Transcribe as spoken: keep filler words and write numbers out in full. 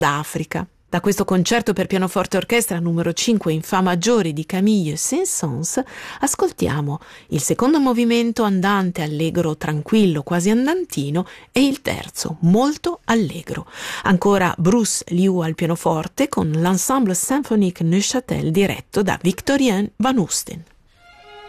d'Africa. Da questo concerto per pianoforte e orchestra numero cinque in fa maggiore di Camille Saint-Saëns ascoltiamo il secondo movimento andante allegro tranquillo quasi andantino e il terzo molto allegro. Ancora Bruce Liu al pianoforte con l'Ensemble Symphonique Neuchâtel diretto da Victorien Van Oesten.